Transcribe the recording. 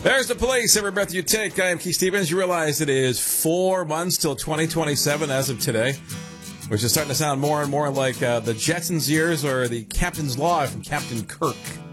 There's the police. Every breath you take. I am Keith Stevens. You realize it is 4 months till 2027 as of today, which is starting to sound more and more like the Jetsons years or the Captain's Log from Captain Kirk.